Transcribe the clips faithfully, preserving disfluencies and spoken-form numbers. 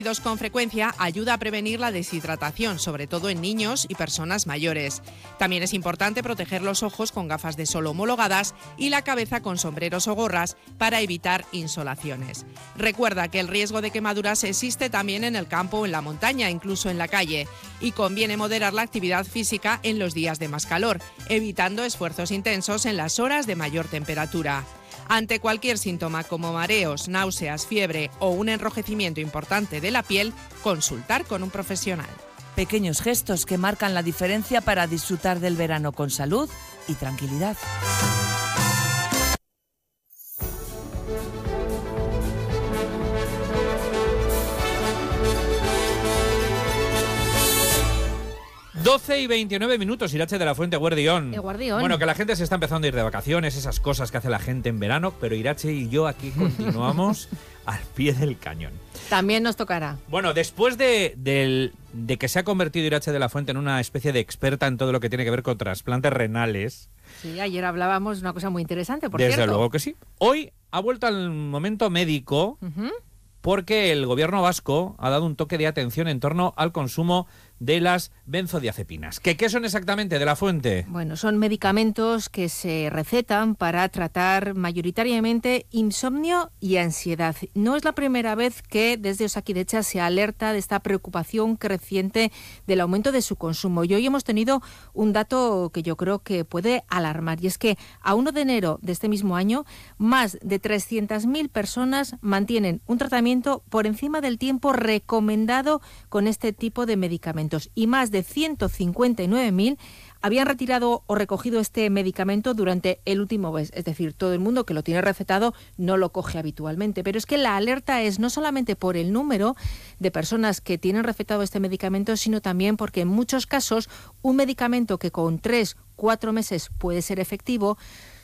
Con frecuencia ayuda a prevenir la deshidratación, sobre todo en niños y personas mayores. También es importante proteger los ojos con gafas de sol homologadas y la cabeza con sombreros o gorras para evitar insolaciones. Recuerda que el riesgo de quemaduras existe también en el campo o en la montaña, incluso en la calle, y conviene moderar la actividad física en los días de más calor, evitando esfuerzos intensos en las horas de mayor temperatura. Ante cualquier síntoma como mareos, náuseas, fiebre o un enrojecimiento importante de la piel, consultar con un profesional. Pequeños gestos que marcan la diferencia para disfrutar del verano con salud y tranquilidad. doce y veintinueve minutos, Irache de la Fuente, Guardión. Guardión. Bueno, que la gente se está empezando a ir de vacaciones, esas cosas que hace la gente en verano, pero Irache y yo aquí continuamos al pie del cañón. También nos tocará. Bueno, después de, de, de que se ha convertido Irache de la Fuente en una especie de experta en todo lo que tiene que ver con trasplantes renales. Sí, ayer hablábamos de una cosa muy interesante, por Desde cierto. luego que sí. Hoy ha vuelto al momento médico, Uh-huh. porque el gobierno vasco ha dado un toque de atención en torno al consumo de las benzodiazepinas. ¿Qué, qué son exactamente, de la Fuente? Bueno, son medicamentos que se recetan para tratar mayoritariamente insomnio y ansiedad. No es la primera vez que desde Osakidetza se alerta de esta preocupación creciente del aumento de su consumo. Y hoy hemos tenido un dato que yo creo que puede alarmar, y es que a primero de enero de este mismo año, más de trescientas mil personas mantienen un tratamiento por encima del tiempo recomendado con este tipo de medicamentos, y más de ciento cincuenta y nueve mil habían retirado o recogido este medicamento durante el último mes. Es decir, todo el mundo que lo tiene recetado no lo coge habitualmente. Pero es que la alerta es no solamente por el número de personas que tienen recetado este medicamento, sino también porque en muchos casos un medicamento que con tres, cuatro meses puede ser efectivo,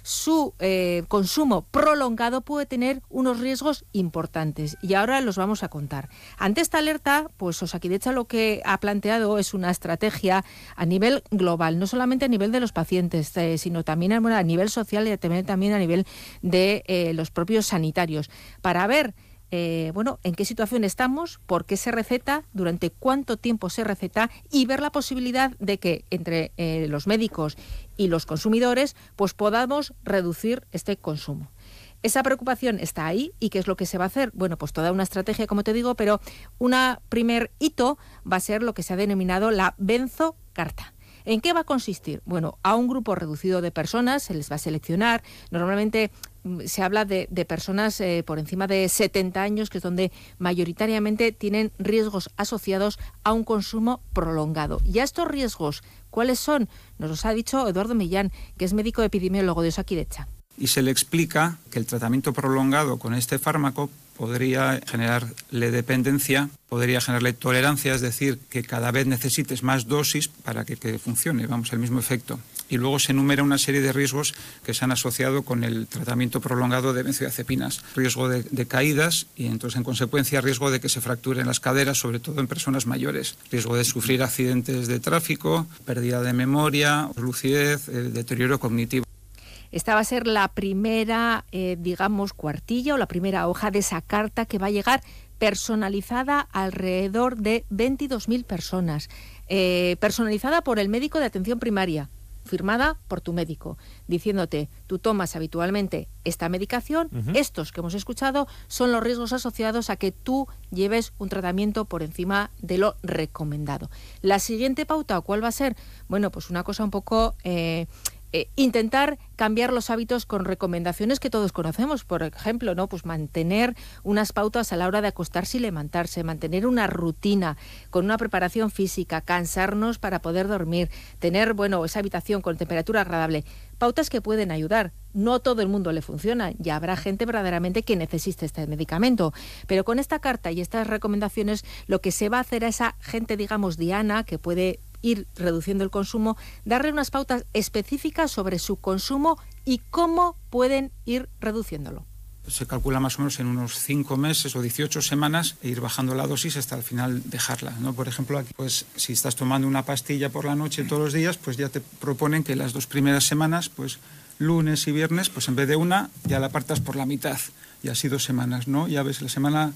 su eh, consumo prolongado puede tener unos riesgos importantes, y ahora los vamos a contar. Ante esta alerta, pues Osakidetza lo que ha planteado es una estrategia a nivel global, no solamente a nivel de los pacientes, eh, sino también bueno, a nivel social y también, también a nivel de eh, los propios sanitarios, para ver Eh, bueno, en qué situación estamos, por qué se receta, durante cuánto tiempo se receta, y ver la posibilidad de que entre eh, los médicos y los consumidores pues podamos reducir este consumo. Esa preocupación está ahí, ¿y qué es lo que se va a hacer? Bueno, pues toda una estrategia, como te digo, pero un primer hito va a ser lo que se ha denominado la benzocarta. ¿En qué va a consistir? Bueno, a un grupo reducido de personas se les va a seleccionar. Normalmente se habla de, de personas eh, por encima de setenta años, que es donde mayoritariamente tienen riesgos asociados a un consumo prolongado. ¿Y a estos riesgos cuáles son? Nos los ha dicho Eduardo Millán, que es médico epidemiólogo de Osakidetza. Y se le explica que el tratamiento prolongado con este fármaco podría generarle dependencia, podría generarle tolerancia, es decir, que cada vez necesites más dosis para que, que funcione, vamos, el mismo efecto. Y luego se enumera una serie de riesgos que se han asociado con el tratamiento prolongado de benzodiazepinas. Riesgo de, de caídas y entonces en consecuencia riesgo de que se fracturen las caderas, sobre todo en personas mayores. Riesgo de sufrir accidentes de tráfico, pérdida de memoria, lucidez, eh, deterioro cognitivo. Esta va a ser la primera, eh, digamos, cuartilla o la primera hoja de esa carta que va a llegar personalizada a alrededor de veintidós mil personas. Eh, personalizada por el médico de atención primaria, firmada por tu médico, diciéndote, tú tomas habitualmente esta medicación, uh-huh. Estos que hemos escuchado son los riesgos asociados a que tú lleves un tratamiento por encima de lo recomendado. La siguiente pauta, ¿cuál va a ser? Bueno, pues una cosa un poco... Eh, Eh, intentar cambiar los hábitos con recomendaciones que todos conocemos, por ejemplo, ¿no? Pues mantener unas pautas a la hora de acostarse y levantarse, mantener una rutina con una preparación física, cansarnos para poder dormir, tener, bueno, esa habitación con temperatura agradable, pautas que pueden ayudar. No todo el mundo le funciona, y habrá gente verdaderamente que necesite este medicamento, pero con esta carta y estas recomendaciones lo que se va a hacer a esa gente, digamos, diana, que puede ir reduciendo el consumo, darle unas pautas específicas sobre su consumo y cómo pueden ir reduciéndolo. Se calcula más o menos en unos cinco meses o dieciocho semanas e ir bajando la dosis hasta el final dejarla, ¿no? Por ejemplo, aquí, pues si estás tomando una pastilla por la noche todos los días, pues ya te proponen que las dos primeras semanas, pues lunes y viernes, pues en vez de una, ya la partas por la mitad, y así dos semanas, ¿no? Ya ves, la semana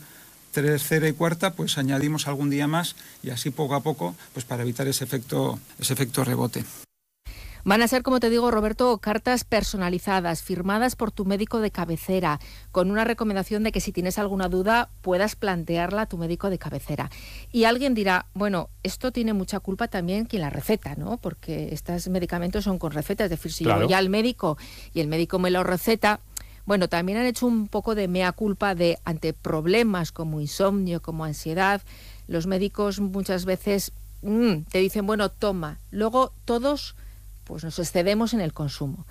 tercera y cuarta, pues añadimos algún día más y así poco a poco, pues para evitar ese efecto, ese efecto rebote. Van a ser, como te digo, Roberto, cartas personalizadas, firmadas por tu médico de cabecera, con una recomendación de que si tienes alguna duda puedas plantearla a tu médico de cabecera. Y alguien dirá, bueno, esto tiene mucha culpa también quien la receta, ¿no? Porque estos medicamentos son con receta, es decir, si claro. yo voy al médico y el médico me lo receta, bueno, también han hecho un poco de mea culpa de ante problemas como insomnio, como ansiedad, los médicos muchas veces mmm, te dicen, bueno, toma, luego todos pues nos excedemos en el consumo.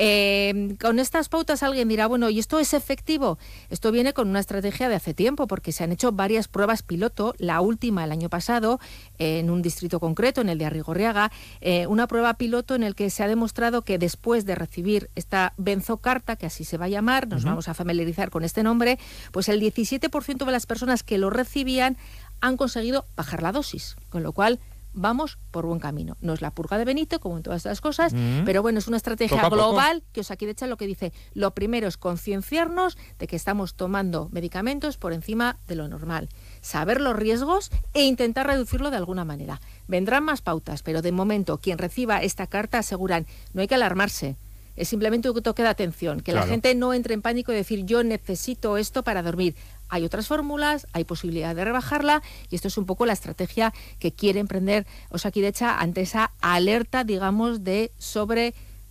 Eh, con estas pautas alguien dirá, bueno, ¿y esto es efectivo? Esto viene con una estrategia de hace tiempo, porque se han hecho varias pruebas piloto, la última el año pasado, eh, en un distrito concreto, en el de Arrigorriaga, eh, una prueba piloto en el que se ha demostrado que después de recibir esta benzocarta, que así se va a llamar, nos uh-huh. vamos a familiarizar con este nombre, pues el diecisiete por ciento de las personas que lo recibían han conseguido bajar la dosis, con lo cual vamos por buen camino. No es la purga de Benito, como en todas estas cosas, mm. pero bueno, es una estrategia poco global poco. que Osakidetza lo que dice, lo primero es concienciarnos de que estamos tomando medicamentos por encima de lo normal, saber los riesgos e intentar reducirlo de alguna manera. Vendrán más pautas, pero de momento quien reciba esta carta aseguran, no hay que alarmarse, es simplemente un toque de atención, que claro. la gente no entre en pánico y decir yo necesito esto para dormir. Hay otras fórmulas, hay posibilidad de rebajarla y esto es un poco la estrategia que quiere emprender Osakidetza ante esa alerta, digamos, de sobre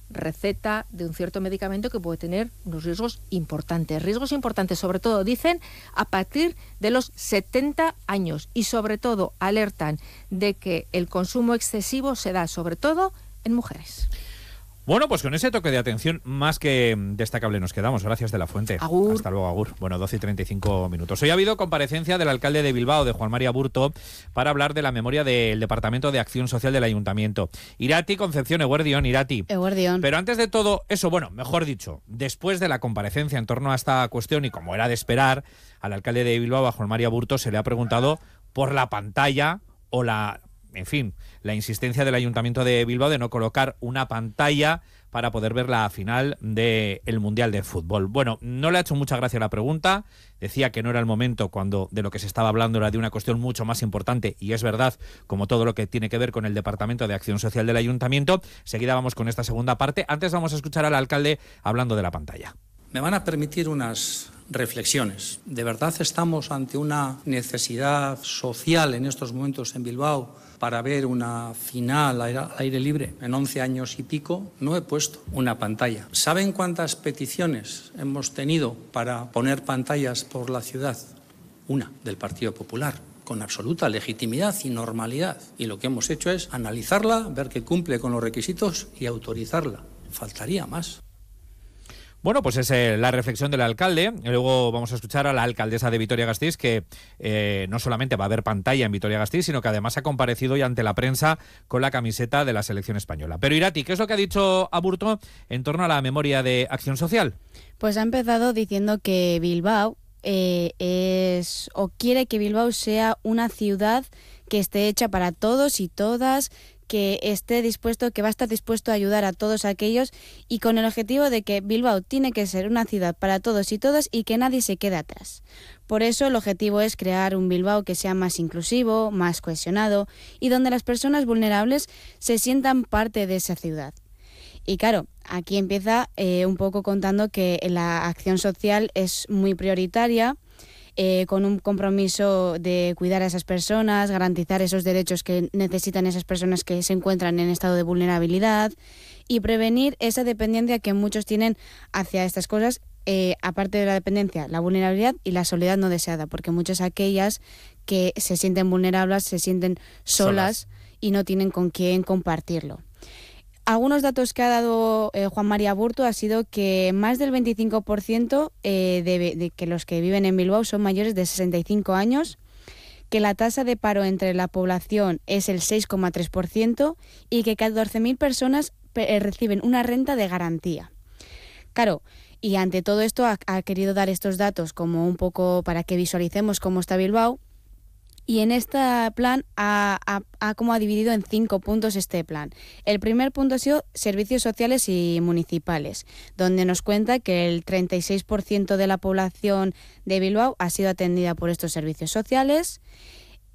receta de un cierto medicamento que puede tener unos riesgos importantes. Riesgos importantes, sobre todo, dicen, a partir de los setenta años y sobre todo alertan de que el consumo excesivo se da sobre todo en mujeres. Bueno, pues con ese toque de atención más que destacable nos quedamos. Gracias de la Fuente. Agur. Hasta luego, agur. Bueno, doce y treinta y cinco minutos. Hoy ha habido comparecencia del alcalde de Bilbao, de Juan Mari Aburto, para hablar de la memoria del Departamento de Acción Social del Ayuntamiento. Irati, Concepción, eguerdión, Irati. Eguerdión. Pero antes de todo eso, bueno, mejor dicho, después de la comparecencia en torno a esta cuestión y como era de esperar, al alcalde de Bilbao, a Juan Mari Aburto, se le ha preguntado por la pantalla o la... En fin, la insistencia del Ayuntamiento de Bilbao de no colocar una pantalla para poder ver la final del Mundial de Fútbol. Bueno, no le ha hecho mucha gracia la pregunta, decía que no era el momento cuando de lo que se estaba hablando era de una cuestión mucho más importante, y es verdad, como todo lo que tiene que ver con el Departamento de Acción Social del Ayuntamiento. Seguida vamos con esta segunda parte. Antes vamos a escuchar al alcalde hablando de la pantalla. Me van a permitir unas reflexiones. ¿De verdad estamos ante una necesidad social en estos momentos en Bilbao para ver una final al aire libre? En once años y pico no he puesto una pantalla. ¿Saben cuántas peticiones hemos tenido para poner pantallas por la ciudad? Una, del Partido Popular, con absoluta legitimidad y normalidad. Y lo que hemos hecho es analizarla, ver que cumple con los requisitos y autorizarla. Faltaría más. Bueno, pues es eh, la reflexión del alcalde. Luego vamos a escuchar a la alcaldesa de Vitoria-Gasteiz, que eh, no solamente va a haber pantalla en Vitoria-Gasteiz, sino que además ha comparecido hoy ante la prensa con la camiseta de la selección española. Pero Irati, ¿qué es lo que ha dicho Aburto en torno a la memoria de Acción Social? Pues ha empezado diciendo que Bilbao eh, es o quiere que Bilbao sea una ciudad que esté hecha para todos y todas, que esté dispuesto, que va a estar dispuesto a ayudar a todos aquellos, y con el objetivo de que Bilbao tiene que ser una ciudad para todos y todas y que nadie se quede atrás. Por eso el objetivo es crear un Bilbao que sea más inclusivo, más cohesionado y donde las personas vulnerables se sientan parte de esa ciudad. Y claro, aquí empieza eh, un poco contando que la acción social es muy prioritaria, Eh, con un compromiso de cuidar a esas personas, garantizar esos derechos que necesitan esas personas que se encuentran en estado de vulnerabilidad y prevenir esa dependencia que muchos tienen hacia estas cosas, eh, aparte de la dependencia, la vulnerabilidad y la soledad no deseada, porque muchas aquellas que se sienten vulnerables se sienten solas, solas. y no tienen con quién compartirlo. Algunos datos que ha dado eh, Juan Mari Aburto ha sido que más del veinticinco por ciento eh, de, de que los que viven en Bilbao son mayores de sesenta y cinco años, que la tasa de paro entre la población es el seis coma tres por ciento y que catorce mil personas eh, reciben una renta de garantía. Claro, y ante todo esto ha, ha querido dar estos datos como un poco para que visualicemos cómo está Bilbao. Y en este plan ha, ha, ha como ha dividido en cinco puntos este plan. El primer punto ha sido servicios sociales y municipales, donde nos cuenta que el treinta y seis por ciento de la población de Bilbao ha sido atendida por estos servicios sociales.